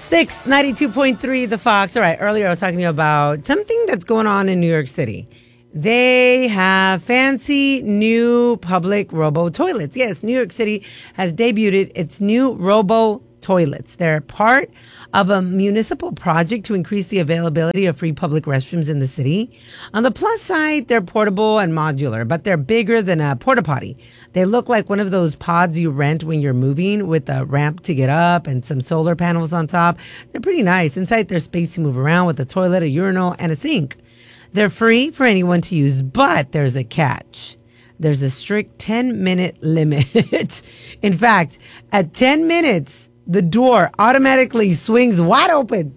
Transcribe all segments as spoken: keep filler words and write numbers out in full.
Sticks, ninety-two point three, The Fox. All right, earlier I was talking to you about something that's going on in New York City. They have fancy new public robo toilets. Yes, New York City has debuted its new robo toilets. They're part of a municipal project to increase the availability of free public restrooms in the city. On the plus side, they're portable and modular, but they're bigger than a porta potty. They look like one of those pods you rent when you're moving with a ramp to get up and some solar panels on top. They're pretty nice. Inside, there's space to move around with a toilet, a urinal, and a sink. They're free for anyone to use, but there's a catch. There's a strict ten-minute limit. In fact, at ten minutes, the door automatically swings wide open.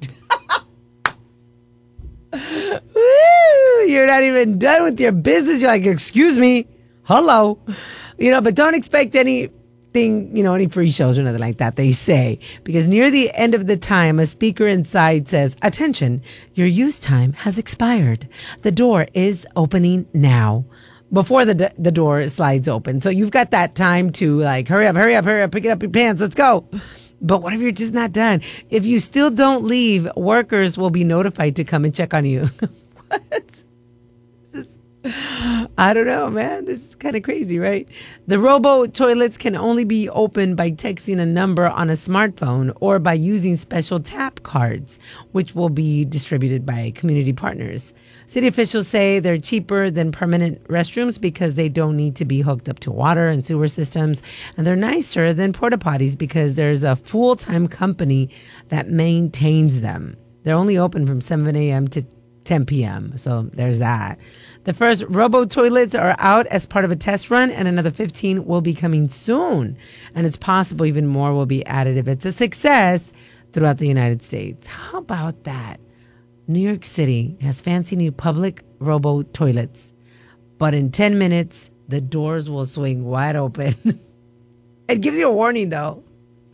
Woo! You're not even done with your business. You're like, excuse me, hello. You know, but don't expect anything, you know, any free shows or nothing like that, they say. Because near the end of the time, a speaker inside says, attention, your use time has expired. The door is opening now. Before the the door slides open. So you've got that time to like, hurry up, hurry up, hurry up, pick up your pants, let's go. But what if you're just not done? If you still don't leave, workers will be notified to come and check on you. What? This is, I don't know, man. This is kind of crazy, right? The robo toilets can only be opened by texting a number on a smartphone or by using special tap cards, which will be distributed by community partners. City officials say they're cheaper than permanent restrooms because they don't need to be hooked up to water and sewer systems. And they're nicer than porta potties because there's a full-time company that maintains them. They're only open from seven a.m. to ten p.m. So there's that. The first robo toilets are out as part of a test run, and another fifteen will be coming soon. And it's possible even more will be added if it's a success throughout the United States. How about that? New York City has fancy new public robo toilets, but in ten minutes, the doors will swing wide open. It gives you a warning, though.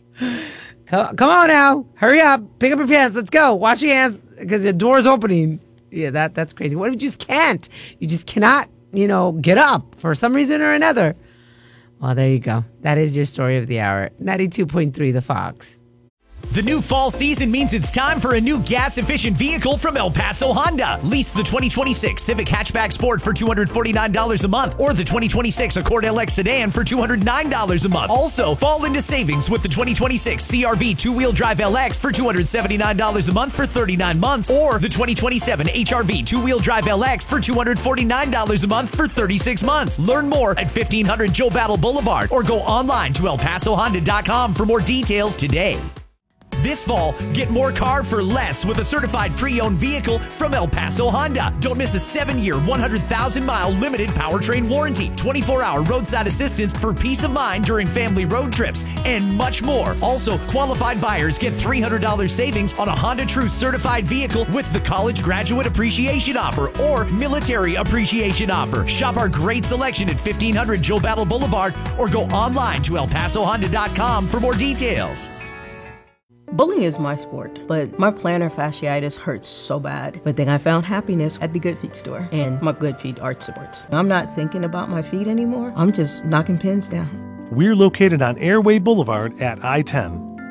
Come, come on now. Hurry up. Pick up your pants. Let's go. Wash your hands because the door's opening. Yeah, that that's crazy. What if you just can't? You just cannot, you know, get up for some reason or another. Well, there you go. That is your story of the hour. ninety-two point three, The Fox. The new fall season means it's time for a new gas-efficient vehicle from El Paso Honda. Lease the twenty twenty-six Civic Hatchback Sport for two hundred forty-nine dollars a month or the twenty twenty-six Accord L X Sedan for two hundred nine dollars a month. Also, fall into savings with the twenty twenty-six C R V two-wheel drive L X for two hundred seventy-nine dollars a month for thirty-nine months or the twenty twenty-seven H R V two-wheel drive L X for two hundred forty-nine dollars a month for thirty-six months. Learn more at fifteen hundred Joe Battle Boulevard or go online to el paso honda dot com for more details today. This fall, get more car for less with a certified pre-owned vehicle from El Paso Honda. Don't miss a seven-year, one hundred thousand mile limited powertrain warranty, twenty-four hour roadside assistance for peace of mind during family road trips, and much more. Also, qualified buyers get three hundred dollars savings on a Honda True certified vehicle with the College Graduate Appreciation Offer or Military Appreciation Offer. Shop our great selection at fifteen hundred Joe Battle Boulevard or go online to el paso honda dot com for more details. Bowling is my sport, but my plantar fasciitis hurts so bad. But then I found happiness at the Good Feet store and my Good Feet arch supports. I'm not thinking about my feet anymore. I'm just knocking pins down. We're located on Airway Boulevard at I ten.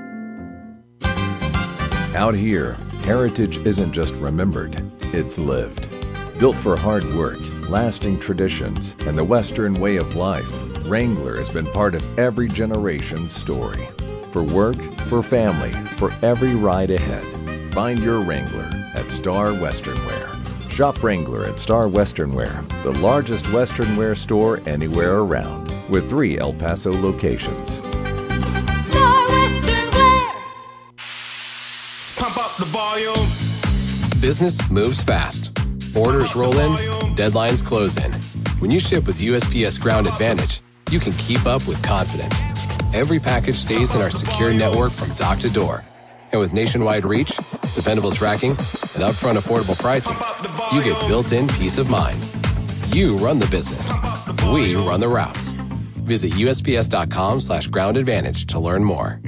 Out here, heritage isn't just remembered, it's lived. Built for hard work, lasting traditions, and the Western way of life, Wrangler has been part of every generation's story. For work, for family, for every ride ahead. Find your Wrangler at Star Western Wear. Shop Wrangler at Star Western Wear, the largest Western wear store anywhere around, with three El Paso locations. Star Western Wear. Pump up the volume. Business moves fast. Orders roll in, deadlines close in. When you ship with U S P S Ground Advantage, you can keep up with confidence. Every package stays in our secure network from dock to door. And with nationwide reach, dependable tracking, and upfront affordable pricing, you get built-in peace of mind. You run the business. We run the routes. Visit U S P S dot com slash ground advantage to learn more.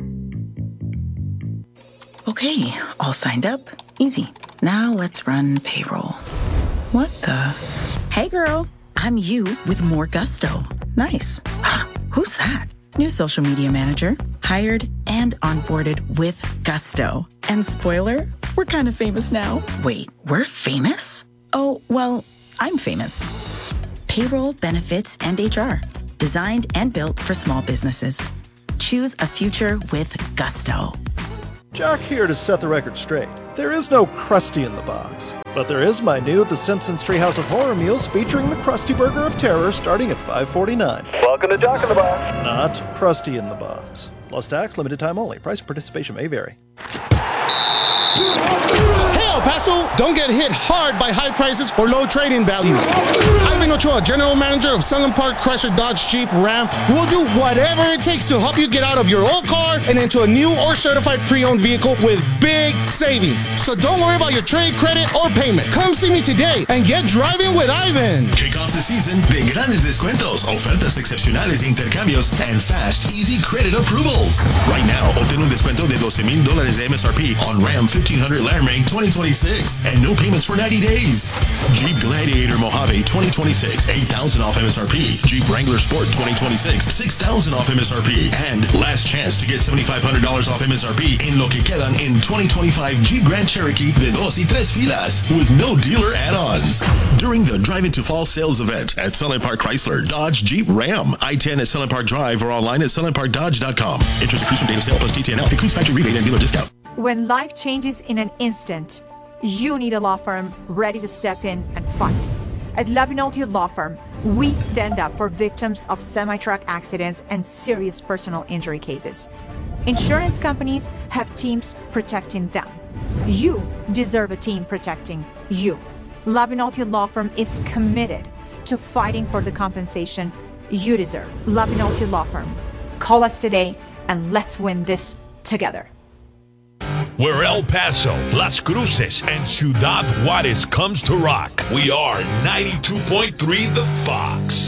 Okay, all signed up. Easy. Now let's run payroll. What the? Hey girl, I'm you with more gusto. Nice. Who's that? New social media manager. Hired and onboarded with gusto. And spoiler, we're kind of famous now. Wait, we're famous? Oh, well, I'm famous. Payroll, benefits, and H R. Designed and built for small businesses. Choose a future with gusto. Jock here to set the record straight. There is no Krusty in the box, but there is my new The Simpsons Treehouse of Horror meals featuring the Krusty Burger of Terror starting at five forty-nine. Welcome to Jock in the Box. Not Krusty in the box. Plus tax, limited time only. Price and participation may vary. Hey, El Paso, don't get hit hard by high prices or low trading values. Ivan Ochoa, General Manager of Sunland Park Chrysler Dodge Jeep Ram, will do whatever it takes to help you get out of your old car and into a new or certified pre-owned vehicle with big savings. So don't worry about your trade credit or payment. Come see me today and get driving with Ivan. Kick off the season de grandes descuentos, ofertas excepcionales de intercambios, and fast, easy credit approvals. Right now, obtén un descuento de doce mil dólares de M S R P on Ram fifteen hundred Laramie twenty twenty-six and no payments for ninety days. Jeep Gladiator Mojave twenty twenty-six, eight thousand off M S R P. Jeep Wrangler Sport twenty twenty-six, six thousand off M S R P. And last chance to get seventy-five hundred dollars off M S R P en lo que quedan in twenty twenty-five Jeep Grand Cherokee de dos y tres filas with no dealer add-ons. During the Drive Into Fall sales event at Sunland Park Chrysler, Dodge, Jeep, Ram, I ten at Sunland Park Drive or online at sunland park dodge dot com. Interest accrues from date of sale plus T T N L. Includes factory rebate and dealer discount. When life changes in an instant, you need a law firm ready to step in and fight. At Labinoti Law Firm, we stand up for victims of semi-truck accidents and serious personal injury cases. Insurance companies have teams protecting them. You deserve a team protecting you. Labinoti Law Firm is committed to fighting for the compensation you deserve. Labinoti Law Firm. Call us today and let's win this together. Where El Paso, Las Cruces, and Ciudad Juarez comes to rock, we are ninety-two point three The Fox.